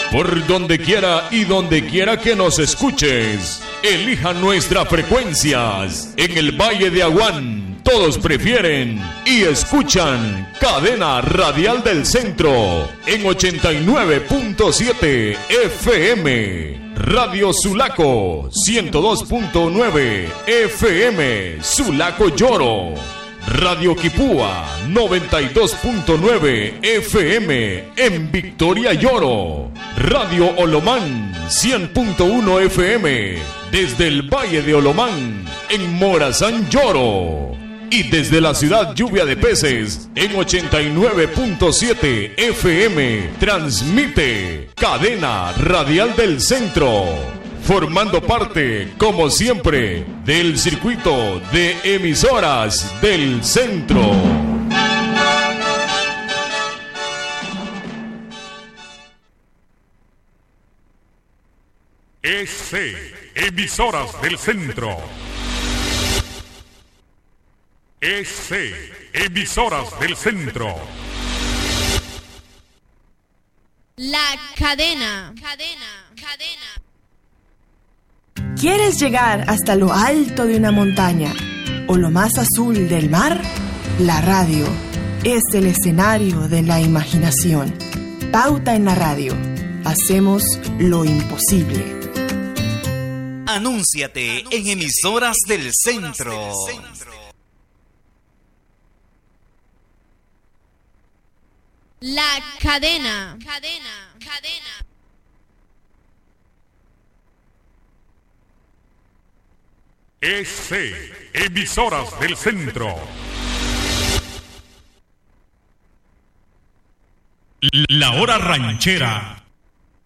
Por donde quiera y donde quiera que nos escuches, elija nuestras frecuencias. En el Valle de Aguán, todos prefieren y escuchan Cadena Radial del Centro en 89.7 FM. Radio Sulaco, 102.9 FM, Sulaco Lloro. Radio Quipúa, 92.9 FM en Victoria Lloro. Radio Olomán, 100.1 FM desde el Valle de Olomán en Morazán Lloro. Y desde la ciudad Lluvia de Peces en 89.7 FM transmite Cadena Radial del Centro, formando parte, como siempre, del circuito de emisoras del centro. Emisoras del Centro. Emisoras del Centro. La cadena. ¿Quieres llegar hasta lo alto de una montaña o lo más azul del mar? La radio es el escenario de la imaginación. Pauta en la radio. Hacemos lo imposible. Anúnciate en Emisoras del Centro. La cadena. Emisoras del Centro. La hora ranchera.